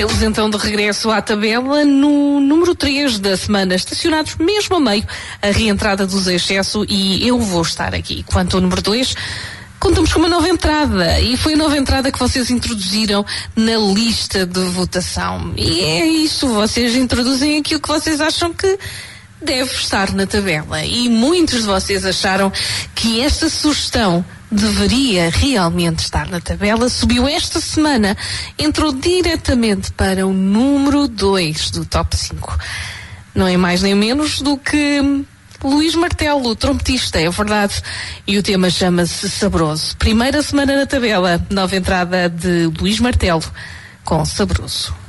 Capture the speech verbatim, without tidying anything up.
Eles então de regresso à tabela no número três da semana, estacionados mesmo a meio, a reentrada dos excesso, e eu vou estar aqui. Quanto ao número dois, contamos com uma nova entrada, e foi a nova entrada que vocês introduziram na lista de votação. E é isso, vocês introduzem aquilo que vocês acham que deve estar na tabela. E muitos de vocês acharam que esta sugestão deveria realmente estar na tabela, subiu esta semana, entrou diretamente para o número dois do top cinco. Não é mais nem menos do que Luís Martelo, o trompetista, é verdade. E o tema chama-se Saboroso. Primeira semana na tabela, nova entrada de Luís Martelo com Saboroso.